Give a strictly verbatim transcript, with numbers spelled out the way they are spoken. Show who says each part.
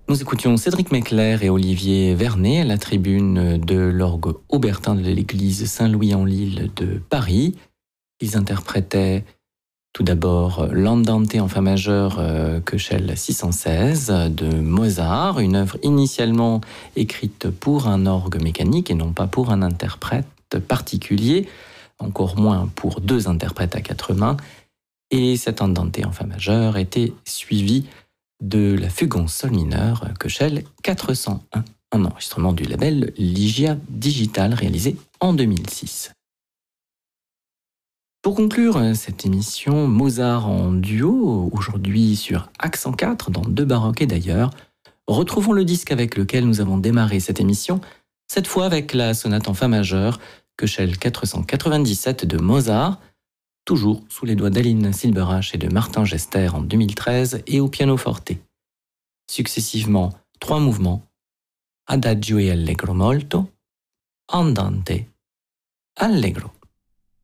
Speaker 1: Nous écoutions Cédric Mecler et Olivier Vernet à la tribune de l'orgue Aubertin de l'église Saint-Louis-en-l'Île de Paris. Ils interprétaient tout d'abord l'Andante en fa majeur euh, Köchel six cent seize de Mozart, une œuvre initialement écrite pour un orgue mécanique et non pas pour un interprète particulier, encore moins pour deux interprètes à quatre mains. Et cet Andante en fa majeur était suivi de la fugue en sol mineur Köchel quatre cent un, un enregistrement du label Ligia Digital réalisé en deux mille six. Pour conclure cette émission, Mozart en duo, aujourd'hui sur Accent quatre, dans deux baroques et d'ailleurs, retrouvons le disque avec lequel nous avons démarré cette émission, cette fois avec la sonate en fa majeur Köchel quatre cent quatre-vingt-dix-sept de Mozart, toujours sous les doigts d'Aline Silberach et de Martin Gester en deux mille treize et au pianoforte. Successivement, trois mouvements, Adagio e Allegro molto, Andante, Allegro.